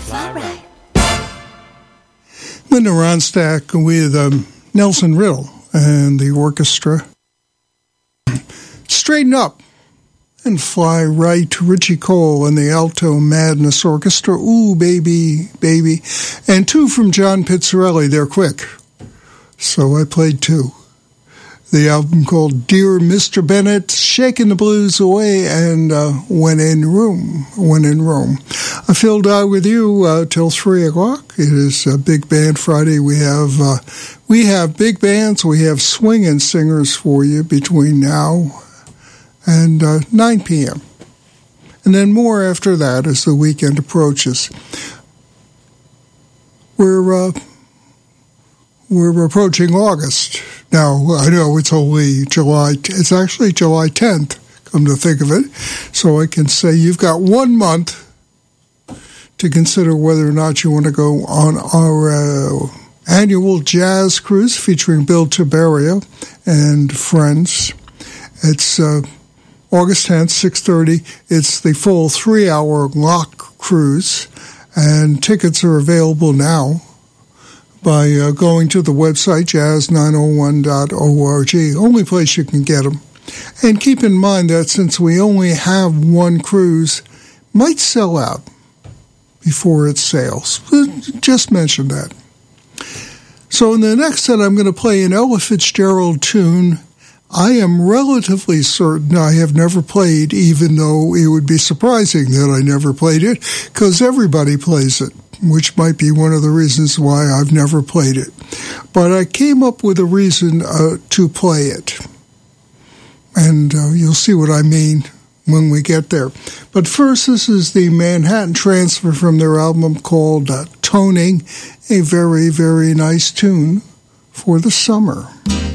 fly right. Linda Ronstadt with Nelson Riddle and the orchestra. Straighten Up and Fly Right to Richie Cole and the Alto Madness Orchestra. Ooh, baby, baby. And two from John Pizzarelli. They're quick. So I played two. The album called Dear Mr. Bennett, Shaking the Blues Away, and When in Rome. Phil Dye with you till 3 o'clock. It is Big Band Friday. We have big bands. We have swinging singers for you between now and 9 p.m. And then more after that as the weekend approaches. We're approaching August. Now, I know it's only July. It's actually July 10th, come to think of it. So I can say you've got 1 month to consider whether or not you want to go on our annual jazz cruise featuring Bill Tiberio and friends. It's August 10th, 6:30. It's the full 3-hour lock cruise, and tickets are available now by going to the website, jazz901.org, only place you can get them. And keep in mind that since we only have one cruise, might sell out before it sails. Just mention that. So in the next set, I'm going to play an Ella Fitzgerald tune I am relatively certain I have never played, even though it would be surprising that I never played it, because everybody plays it, which might be one of the reasons why I've never played it. But I came up with a reason to play it, and you'll see what I mean when we get there. But first, this is the Manhattan Transfer from their album called Toning, a very, very nice tune for the summer.